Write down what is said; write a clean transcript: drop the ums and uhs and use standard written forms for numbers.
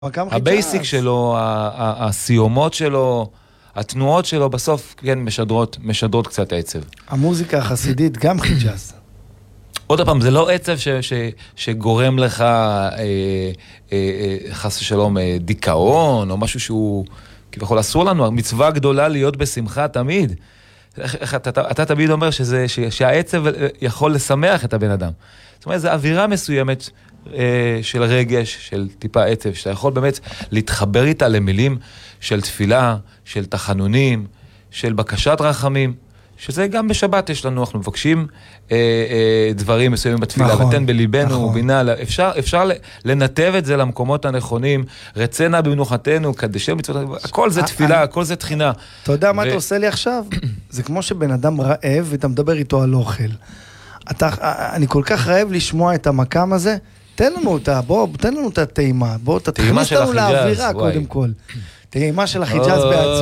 הבייסיק שלו, הסיומות שלו, התנועות שלו, בסוף כן משדרות קצת עצב. המוזיקה החסידית גם חיג'אז. עוד פעם, זה לא עצב שגורם לך חס ושלום דיכאון, או משהו שהוא כביכול אסור לנו, מצווה גדולה להיות בשמחה תמיד. אתה תמיד אומר שהעצב יכול לשמח את הבן אדם. זאת אומרת, זו אווירה מסוימת של רגש, של טיפה עצב, שאתה יכול באמת להתחבר איתה למילים של תפילה, של תחנונים, של בקשת רחמים, שזה גם בשבת יש לנו, אנחנו מבקשים דברים מסוימים בתפילה, ותן בליבנו ובינה, אפשר לנתב את זה למקומות הנכונים, רצנה במנוחתנו, קדשי מצוות, הכל זה תפילה, הכל זה תחינה. אתה יודע מה אתה עושה לי עכשיו? זה כמו שבן אדם רעב ואתה מדבר איתו על אוכל. אני כל כך רעב לשמוע את המקם הזה, תן לנו אותה, תן לנו את הטעימה, תכניס לנו לאווירה קודם כל. טעימה של החיג'אז בעצמו.